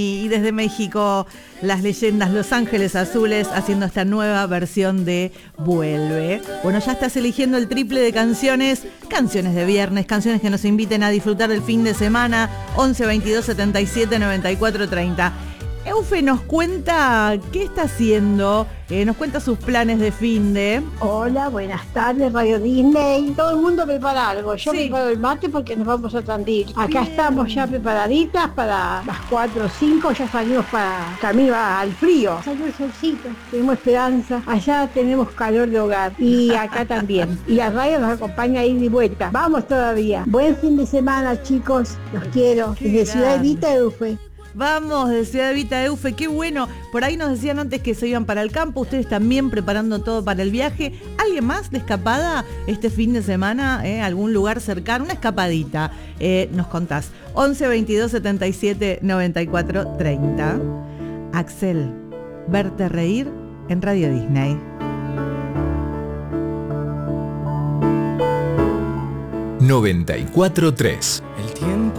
Y desde México, las leyendas Los Ángeles Azules haciendo esta nueva versión de Vuelve. Bueno, ya estás eligiendo el triple de canciones, canciones de viernes, canciones que nos inviten a disfrutar del fin de semana. 11 22 77 94 30. Eufe nos cuenta qué está haciendo, nos cuenta sus planes de finde. Hola, buenas tardes, Radio Disney. Todo el mundo prepara algo. Yo Sí. preparo el mate porque nos vamos a Tandil. Acá Bien. estamos ya preparaditas para las 4 o 5, ya salimos para camino al frío. Salió el solcito, tenemos esperanza. Allá tenemos calor de hogar y acá también. Y la radio nos acompaña a ir y vuelta. Vamos todavía. Buen fin de semana, chicos. Los quiero. Qué Desde Ciudad grande. Evita, Eufe. Vamos, de Ciudad Evita, Eufe, qué bueno. Por ahí nos decían antes que se iban para el campo, ustedes también preparando todo para el viaje. ¿Alguien más de escapada este fin de semana? ¿Algún lugar cercano? Una escapadita. Nos contás. 11 22 77 94 30. Axel, verte reír en Radio Disney. 94.3. El tiempo